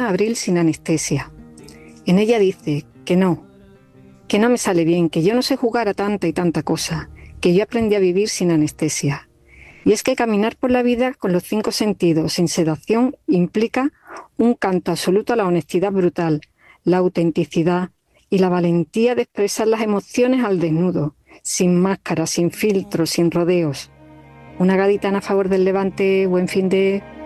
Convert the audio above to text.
Abril sin anestesia. En ella dice que no me sale bien, que yo no sé jugar a tanta y tanta cosa, que yo aprendí a vivir sin anestesia. Y es que caminar por la vida con los 5 sentidos, sin sedación, implica un canto absoluto a la honestidad brutal, la autenticidad y la valentía de expresar las emociones al desnudo, sin máscara, sin filtros, sin rodeos. Una gaditana a favor del Levante, buen fin de...